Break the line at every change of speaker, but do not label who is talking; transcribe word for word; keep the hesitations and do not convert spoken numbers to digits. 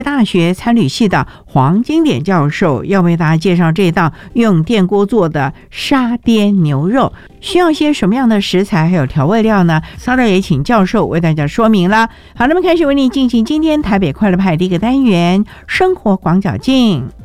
大学餐旅系的黄金典教授要为大家介绍这道用电锅做的沙爹牛肉，需要些什么样的食材还有调味料呢？稍后也请教授为大家说明了。好，那么开始为您进行今天台北快乐派第一个单元生活广角镜。